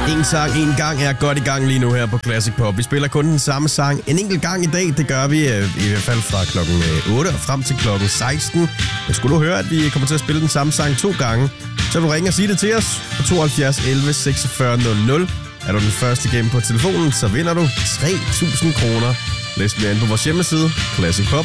En sang, en gang er godt i gang lige nu her på Classic Pop. Vi spiller kun den samme sang en enkelt gang i dag. Det gør vi i hvert fald fra klokken 8 og frem til klokken 16. Men skulle du høre, at vi kommer til at spille den samme sang 2 gange, så vil du ringe og sige det til os på 72 11 46 00. Er du den første igennem på telefonen, så vinder du 3.000 kroner. Læs mere ind på vores hjemmeside, Classic Pop.